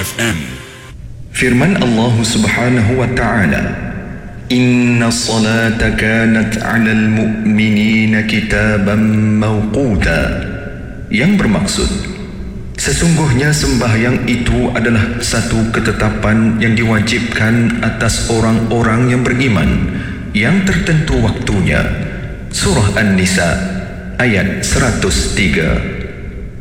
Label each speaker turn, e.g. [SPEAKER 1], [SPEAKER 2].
[SPEAKER 1] FM.
[SPEAKER 2] Firman Allah Subhanahu wa ta'ala, Inna salata kanat 'alal mu'minina kitaban mawquta, yang bermaksud sesungguhnya sembahyang itu adalah satu ketetapan yang diwajibkan atas orang-orang yang beriman yang tertentu waktunya. Surah An-Nisa ayat 103.